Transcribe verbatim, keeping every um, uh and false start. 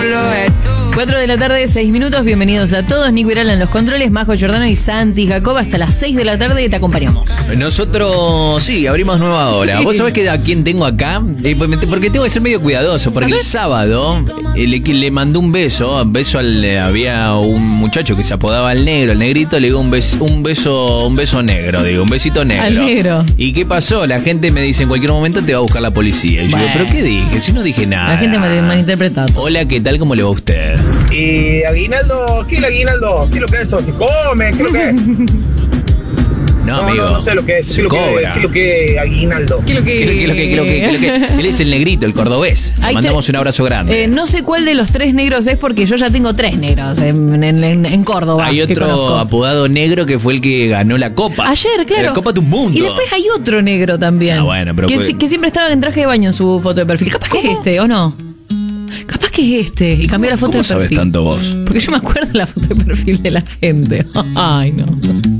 cuatro de la tarde, seis minutos, bienvenidos a todos. Nico Irala en los controles, Majo Giordano y Santi Jacob. Hasta las seis de la tarde te acompañamos. Nosotros, sí, abrimos nueva hora. Sí. ¿Vos sabés que a quién tengo acá? Eh, porque tengo que ser medio cuidadoso, porque el sábado eh, le, le mandó un beso, un beso al, eh, había un muchacho que se apodaba el negro, el negrito, le dio un beso, un beso, un beso negro, digo, un besito negro. Al negro. ¿Y qué pasó? La gente me dice en cualquier momento te va a buscar la policía. Y yo bueno. digo, ¿pero qué dije? Si no dije nada. La gente me malinterpreta. Hola, ¿qué tal? ¿Cómo le va a usted? Y aguinaldo, ¿qué es el aguinaldo? ¿Qué es lo que es eso? ¿Se come? ¿Qué es lo que es? No, no, amigo. no, no sé lo que es. Se ¿Qué, lo cobra. Que, ¿Qué es lo que es aguinaldo? ¿Qué es lo que? ¿Qué es lo que? ¿Qué es lo que? ¿Qué es lo que? Él es el negrito, el cordobés. Le Ahí mandamos te, un abrazo grande. Eh, no sé cuál de los tres negros es porque yo ya tengo tres negros en, en, en, en Córdoba. Hay otro apodado negro que fue el que ganó la Copa. Ayer, claro. La Copa de un Mundo. Y después hay otro negro también. Ah, bueno, pero que, fue... que siempre estaba en traje de baño en su foto de perfil. Capaz ¿Cómo? que es este, ¿o no? Capaz que es este. Y cambió la foto de perfil. ¿Cómo sabes tanto vos? Porque yo me acuerdo de la foto de perfil de la gente. Ay, no.